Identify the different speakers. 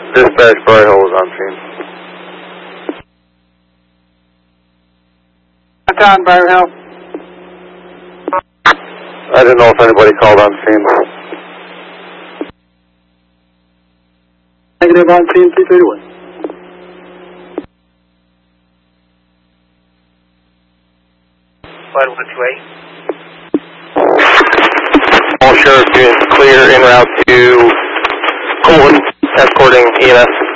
Speaker 1: Dispatch, Bright Hole is on scene.
Speaker 2: Time, Bright Hole.
Speaker 1: I didn't know if anybody called on scene.
Speaker 2: Negative on scene, 231.
Speaker 3: Flight 128.
Speaker 1: All sheriff units clear en route to Colton, escorting EMS.